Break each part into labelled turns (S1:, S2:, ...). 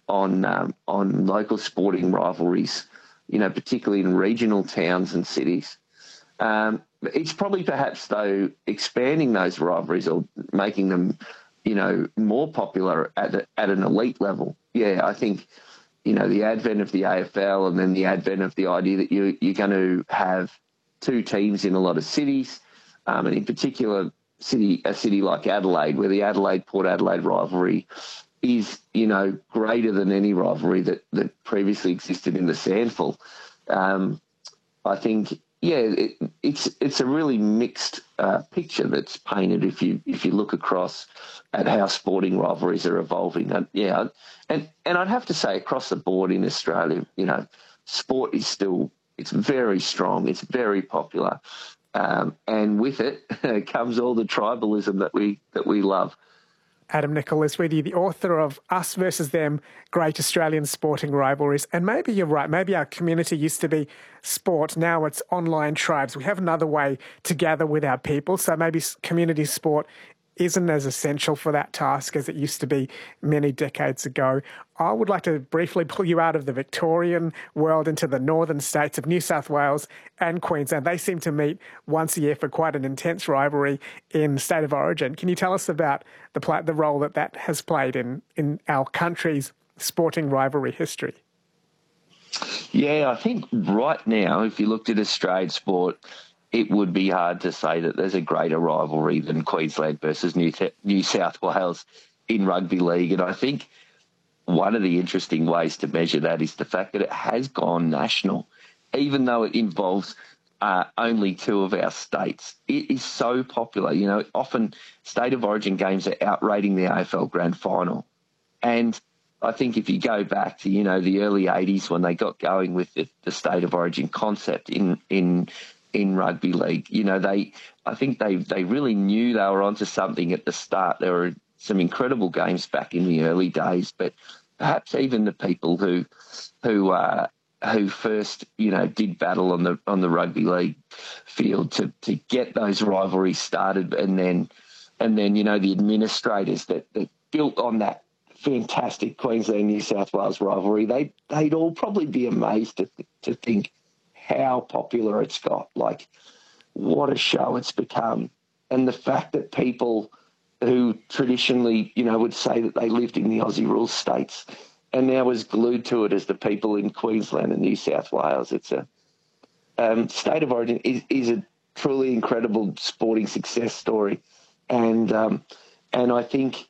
S1: on local sporting rivalries, particularly in regional towns and cities. It's probably perhaps, though, expanding those rivalries or making them, more popular at an elite level. Yeah, I think, the advent of the AFL and then the advent of the idea that you're going to have two teams in a lot of cities, and in particular a city like Adelaide, where the Adelaide-Port Adelaide rivalry is, greater than any rivalry that previously existed in the SANFL. I think, it's a really mixed picture that's painted if you look across at how sporting rivalries are evolving. And I'd have to say across the board in Australia, sport is still, it's very strong, it's very popular, and with it comes all the tribalism that we love.
S2: Adam Nichol is with you, the author of Us versus Them, Great Australian Sporting Rivalries. And maybe you're right, maybe our community used to be sport, now it's online tribes. We have another way to gather with our people, so maybe community sport isn't as essential for that task as it used to be many decades ago. I would like to briefly pull you out of the Victorian world into the northern states of New South Wales and Queensland. They seem to meet once a year for quite an intense rivalry in State of Origin. Can you tell us about the role that has played in our country's sporting rivalry history?
S1: Yeah, I think right now, if you looked at Australian sport, it would be hard to say that there's a greater rivalry than Queensland versus New South Wales in rugby league. And I think one of the interesting ways to measure that is the fact that it has gone national, even though it involves only two of our states. It is so popular. Often State of Origin games are outrating the AFL Grand Final. And I think if you go back to, the early 80s when they got going with the State of Origin concept in rugby league, I think they really knew they were onto something at the start. There were some incredible games back in the early days, but perhaps even the people who first, did battle on the rugby league field to get those rivalries started, and then the administrators that built on that fantastic Queensland New South Wales rivalry, they'd all probably be amazed to think how popular it's got, like what a show it's become. And the fact that people who traditionally, would say that they lived in the Aussie rules states and now as glued to it as the people in Queensland and New South Wales. It's a State of Origin is a truly incredible sporting success story. And I think,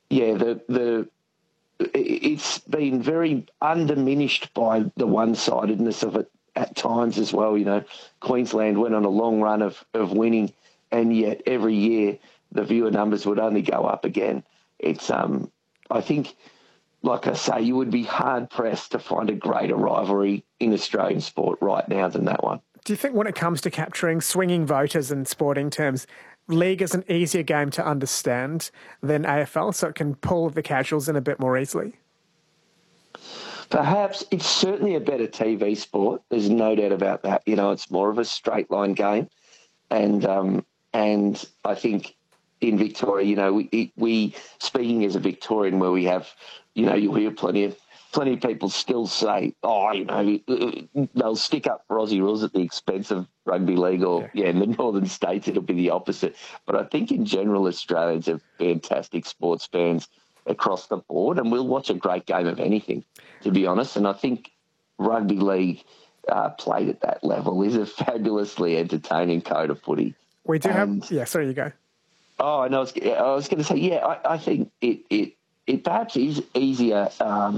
S1: it's been very undiminished by the one-sidedness of it at times as well. Queensland went on a long run of winning, and yet every year the viewer numbers would only go up again. It's I think, like I say, you would be hard-pressed to find a greater rivalry in Australian sport right now than that one.
S2: Do you think when it comes to capturing swinging voters in sporting terms, league is an easier game to understand than AFL, so it can pull the casuals in a bit more easily?
S1: Perhaps. It's certainly a better TV sport. There's no doubt about that. It's more of a straight line game. And I think in Victoria, we speaking as a Victorian, where we have, you hear plenty of people still say, they'll stick up for Aussie rules at the expense of rugby league, or in the northern states it'll be the opposite. But I think in general Australians are fantastic sports fans across the board, and we'll watch a great game of anything, to be honest. And I think rugby league played at that level is a fabulously entertaining code of footy.
S2: We do sorry, you go.
S1: Oh, and I was going to say, I think it perhaps is easier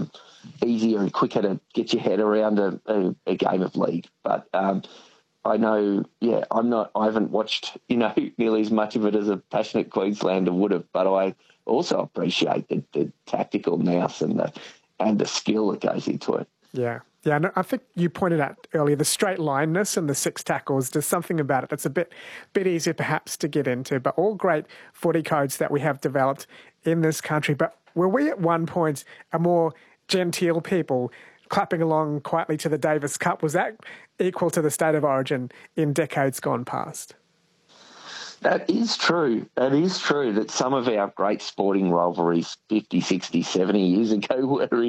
S1: and quicker to get your head around a game of league. But I know, I haven't watched, nearly as much of it as a passionate Queenslander would have, but I also appreciate the tactical nous and the skill that goes into it.
S2: Yeah. Yeah, and I think you pointed out earlier the straight lineness and the six tackles. There's something about it that's a bit easier perhaps to get into, but all great footy codes that we have developed in this country. But were we at one point a more genteel people clapping along quietly to the Davis Cup? Was that equal to the State of Origin in decades gone past?
S1: That is true. That is true that some of our great sporting rivalries 50, 60, 70 years ago were